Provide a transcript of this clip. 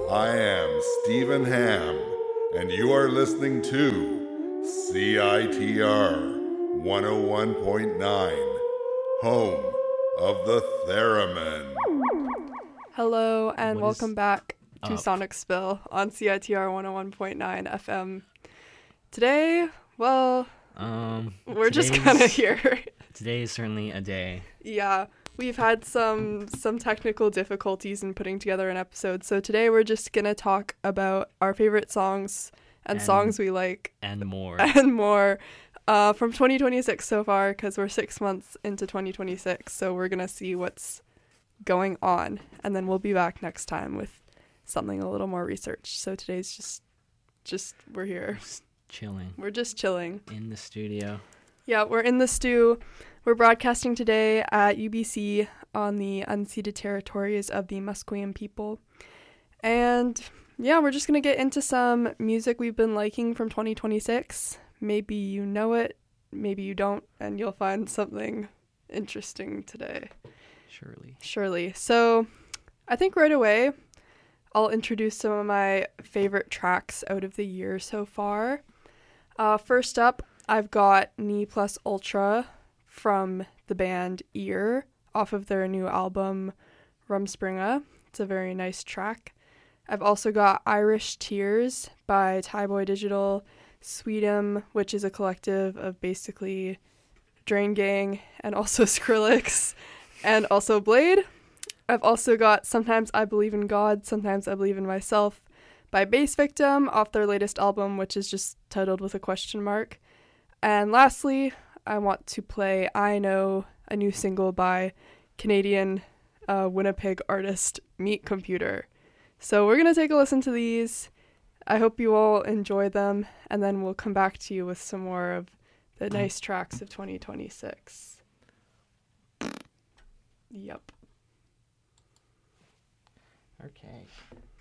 I am Stephen Ham, and you are listening to CITR 101.9, home of the Theremin. Hello and What welcome is back to up? Sonic Spill on CITR 101.9 FM. Today, well, we're just kind of here. Today is certainly a day. Yeah, we've had some technical difficulties in putting together an episode, so today we're just gonna talk about our favorite songs and songs we like And more. and more from 2026 so far, because we're 6 months into 2026, so we're gonna see what's going on, and then we'll be back next time with something a little more research. So today's just we're here. Just chilling We're just chilling. in the studio. Yeah, we're in the stew. We're broadcasting today at UBC on the unceded territories of the Musqueam people. And yeah, we're just going to get into some music we've been liking from 2026. Maybe you know it, maybe you don't, and you'll find something interesting today. Surely. So I think right away I'll introduce some of my favorite tracks out of the year so far. First up, I've got Knee Plus Ultra from the band Ear off of their new album Rumspringa. It's a very nice track. I've also got Irish Tears by Tyboy Digital, Sweetum, which is a collective of basically Drain Gang and also Skrillex and also Blade. I've also got Sometimes I Believe in God, Sometimes I Believe in Myself by Bass Victim off their latest album, which is just titled with a question mark. And lastly, I want to play I Know, a new single by Canadian Winnipeg artist Meat Computer. So we're going to take a listen to these. I hope you all enjoy them, and then we'll come back to you with some more of the nice tracks of 2026. Yep. Okay.